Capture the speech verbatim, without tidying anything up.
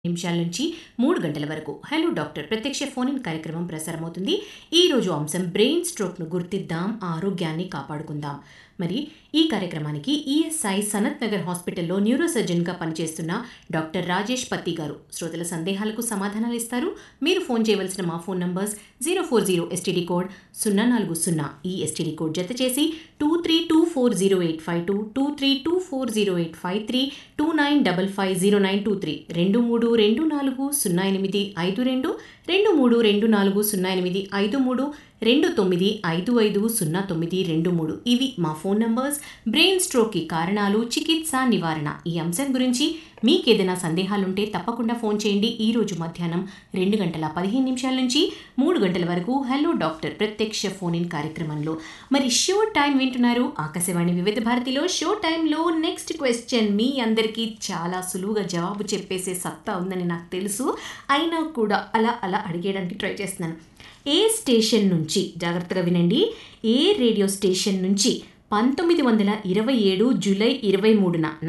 నిమిషాల నుంచి మూడు గంటల వరకు హలో డాక్టర్ ప్రత్యక్ష ఫోన్ ఇన్ కార్యక్రమం ప్రసారమవుతుంది. ఈ రోజు అంశం బ్రెయిన్ స్ట్రోక్ను గుర్తిద్దాం, ఆరోగ్యాన్ని కాపాడుకుందాం. మరి ఈ కార్యక్రమానికి ఈఎస్ఐ సనత్ నగర్ హాస్పిటల్లో న్యూరో సర్జన్గా పనిచేస్తున్న డాక్టర్ రాజేష్ పత్తి గారు శ్రోతల సందేహాలకు సమాధానాలు ఇస్తారు. మీరు ఫోన్ చేయవలసిన మా phone numbers zero four zero STD code సున్నా నాలుగు సున్నా ఈ ఎస్టీడీ కోడ్ జత చేసి two three two four zero eight five two two three two four zero eight five three two nine double five zero nine two three రెండు మూడు రెండు నాలుగు సున్నా ఎనిమిది ఐదు రెండు రెండు మూడు రెండు నాలుగు సున్నా ఎనిమిది ఐదు మూడు రెండు తొమ్మిది ఐదు ఐదు సున్నా తొమ్మిది రెండు మూడు ఇవి మా ఫోన్ నంబర్స్. బ్రెయిన్ స్ట్రోక్కి కారణాలు, చికిత్స, నివారణ ఈ అంశం గురించి మీకేదైనా సందేహాలుంటే తప్పకుండా ఫోన్ చేయండి. ఈ రోజు మధ్యాహ్నం రెండు గంటల పదిహేను నిమిషాల నుంచి మూడు గంటల వరకు హలో డాక్టర్ ప్రత్యక్ష ఫోన్ ఇన్ కార్యక్రమంలో. మరి షో టైం వింటున్నారు ఆకాశవాణి వివిధ భారతిలో. షో టైంలో నెక్స్ట్ క్వశ్చన్ మీ అందరికీ చాలా సులువుగా జవాబు చెప్పేసే సత్తా ఉందని నాకు తెలుసు. అయినా కూడా అలా అలా అడిగేయడానికి ట్రై చేస్తున్నాను. ఏ స్టేషన్ నుంచి, జాగ్రత్తగా వినండి, ఏ రేడియో స్టేషన్ నుంచి పంతొమ్మిది వందల ఇరవై ఏడు జూలై ఇరవై మూడున